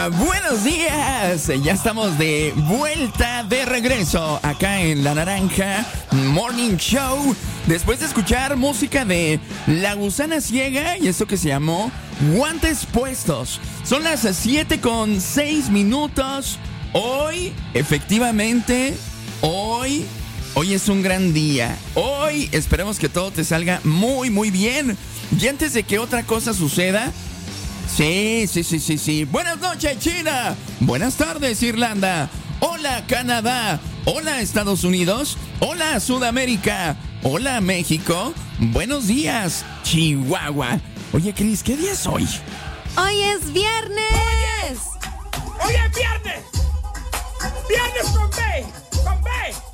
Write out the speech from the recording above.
Buenos días. Ya estamos de vuelta, de regreso acá en La Naranja Morning Show. Después de escuchar música de La Gusana Ciega y esto que se llamó Guantes Puestos. Son las 7:06. Hoy, efectivamente, hoy es un gran día. Hoy esperemos que todo te salga muy, muy bien. Y antes de que otra cosa suceda... Sí. Buenas noches, China. Buenas tardes, Irlanda. Hola, Canadá. Hola, Estados Unidos. Hola, Sudamérica. Hola, México. Buenos días, Chihuahua. Oye, Cris, ¿qué día es hoy? Hoy es viernes. Hoy es viernes. Viernes con B.